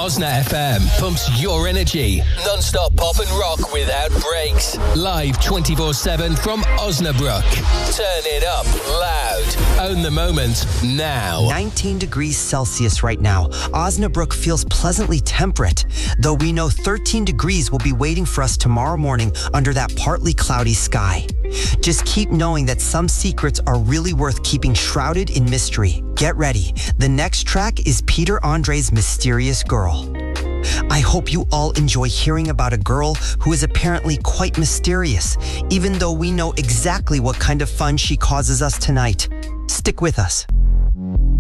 Osna FM pumps your energy. Non-stop pop and rock without breaks. Live 24/7 from Osnabrück. Turn it up loud. Own the moment now. 19 degrees Celsius right now. Osnabrück feels pleasantly temperate, though we know 13 degrees will be waiting for us tomorrow morning under that partly cloudy sky. Just keep knowing that some secrets are really worth keeping shrouded in mystery. Get ready. The next track is Peter Andre's Mysterious Girl. I hope you all enjoy hearing about a girl who is apparently quite mysterious, even though we know exactly what kind of fun she causes us tonight. Stick with us.